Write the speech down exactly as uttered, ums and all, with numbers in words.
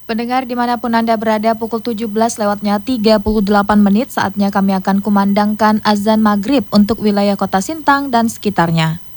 Pendengar dimanapun Anda berada, pukul tujuh belas lewatnya tiga puluh delapan menit, saatnya kami akan kumandangkan azan maghrib untuk wilayah Kota Sintang dan sekitarnya.